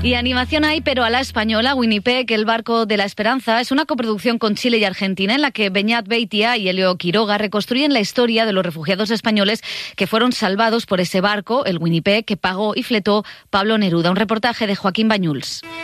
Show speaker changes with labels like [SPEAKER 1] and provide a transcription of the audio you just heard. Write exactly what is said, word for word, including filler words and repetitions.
[SPEAKER 1] Y animación hay, pero a la española. Winnipeg, el barco de la esperanza, es una coproducción con Chile y Argentina en la que Beñat Beitia y Elio Quiroga reconstruyen la historia de los refugiados españoles que fueron salvados por ese barco, el Winnipeg, que pagó y fletó Pablo Neruda. Un reportaje de Joaquín Bañuls.